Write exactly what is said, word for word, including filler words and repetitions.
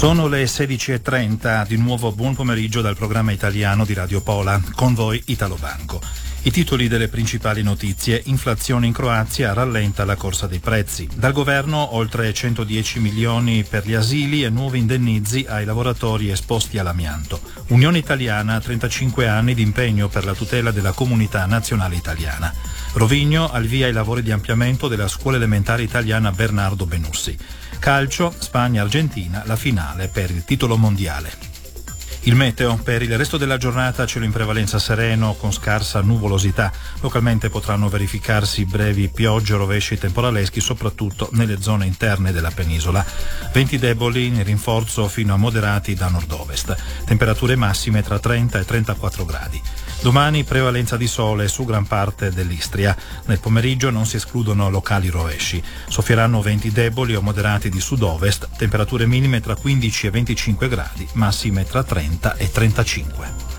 Sono le sedici e trenta, di nuovo buon pomeriggio dal programma italiano di Radio Pola, con voi Italo Banco. I titoli delle principali notizie: inflazione in Croazia rallenta la corsa dei prezzi. Dal governo oltre centodieci milioni per gli asili e nuovi indennizi ai lavoratori esposti all'amianto. Unione Italiana, trentacinque anni di impegno per la tutela della comunità nazionale italiana. Rovigno al via ai lavori di ampliamento della scuola elementare italiana Bernardo Benussi. Calcio, Spagna-Argentina, la finale per il titolo mondiale. Il meteo: per il resto della giornata cielo in prevalenza sereno con scarsa nuvolosità. Localmente potranno verificarsi brevi piogge, rovesci temporaleschi soprattutto nelle zone interne della penisola. Venti deboli in rinforzo fino a moderati da nord-ovest. Temperature massime tra trenta e trentaquattro gradi. Domani prevalenza di sole su gran parte dell'Istria. Nel pomeriggio non si escludono locali rovesci. Soffieranno venti deboli o moderati di sud-ovest, temperature minime tra quindici e venticinque gradi, massime tra trenta e trentacinque.